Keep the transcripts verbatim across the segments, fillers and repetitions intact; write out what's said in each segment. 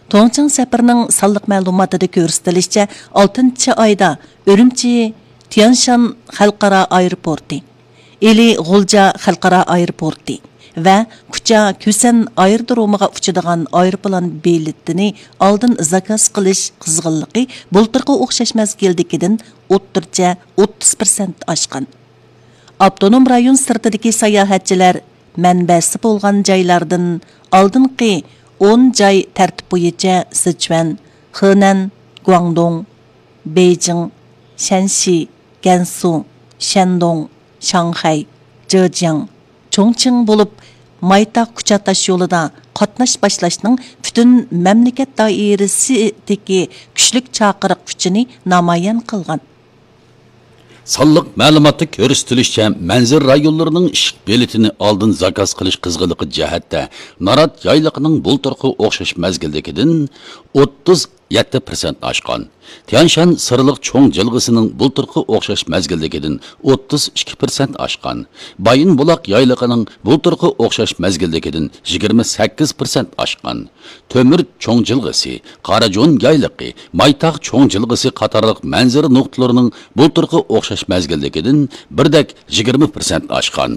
Тоңчың сәпірінің саллық мәлуматыда көрсетілішчә, алтынчы айда Үрімчі Тяншан Халқара аэропорты, Eli G'ulja Xalqaro aeroporti va Kucha Kusan aerodromiga uchadigan aeroplan biletini oldin zakaz qilish qizg'inligi bultirqi o'xshash mazgildikidan o'ttircha o'ttiz foiz oshgan. Avtonom rayon sirtidagi sayohatchilar manbasi bo'lgan joylardan oldingi o'n joy tartib bo'yicha Sichuan, Henan, Guangdong, Beijing, Shanxi, Gansu, Shandong, Шанхай, Зhejiang, Chongqing bo'lib, Maytaq kuchatash yo'lida qatnash boshlashning butun mamlakat doirasidagi kuchlik chaqiriq kuchini namoyon qilgan. Sonliq ma'lumotda ko'rsatilishicha, manzil rayonlarining ishq biletini oldin zakaz qilish qizg'inligi jihatda Narat yayliqining bultirqi o'xshash mazgildagidan o'ttiz yetti foiz oshgan. Tianshan sirliq cho'ng jilg'isining bultirqi o'xshash mazgildagidan o'ttiz ikki foiz oshgan. Bayin buloq yayliqining bultirqi o'xshash mazgildagidan yigirma sakkiz foiz oshgan. To'mir cho'ng jilg'isi, Qarajon yayliqi, Maytaq cho'ng jilg'isi qatorliq manzil nuqtalarining bultirqi o'xshash mazgildagidan birdak yigirma foiz oshgan.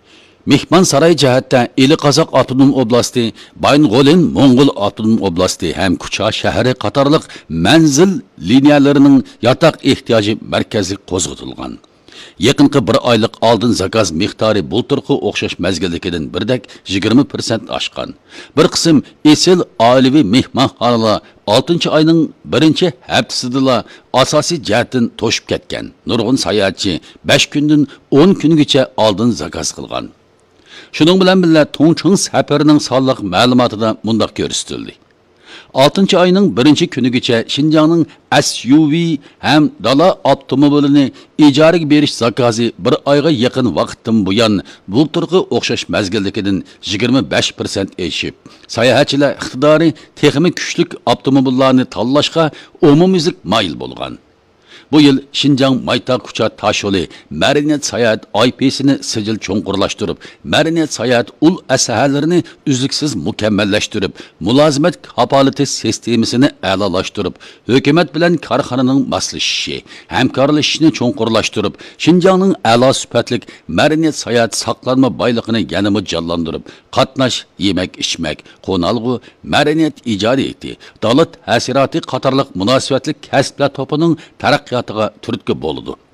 Mehmon saroy jihatda Eli Qozoq avtonom oblasti, Bayngo'lin Mo'ng'ul avtonom oblasti ham Kucha shahri qatorliq manzil liniyalarining yotoq ehtiyoji markaziy qo'zg'atilgan. Yaqinqi bir oylik oldin zakaz miqdori bultirqi o'xshash mazgildagidan birdak yigirma foiz oshgan. Bir qism esil oilaviy mehmonxonalar oltinchi oyning birinchi haftasidala asosiy jihatdan to'shib ketgan. Nurg'un sayohatchi besh kundan o'n kungacha oldin zakaz qilgan. Şunun bilan birga Toңчың safarining sonliq ma'lumotida mundaq ko'rsatildi. oltinchi oyning birinchi kunigacha Xinjiangning S U V ham dala avtomobilini ijaraga berish zakazi bir oyga yaqin vaqtdan buyon bultirqi o'xshash mazgildagidan yigirma besh foiz eshib, sayohatchilar iqtidori texnik kuchlik avtomobillarni tanlashga umumiylik mayil bo'lgan. Bu yıl Şinjan Maytaq Kucha taş yolu Mariniyat Sayahat I P'sini sicil çoğunqurlaştırıp, Mariniyat Sayahat ul əsəhələrini üzlüksüz mükemmelleştirip, mülazimet kapaliti sistemisini əlalaştırıp, hükümet bilen karxananın maslışışı, hemkarlaşışını çoğunqurlaştırıp, Şinjan'ın əla süpətlik Mariniyat Sayahat saklanma baylıqını yanımı canlandırıp, qatnaş, yemek, içmek, qonalğı, Mariniyat icari etdi. Davlat həsiratı qatarlıq münasibətlik kəsblər topunun taraqqiyatı türtkü boludu.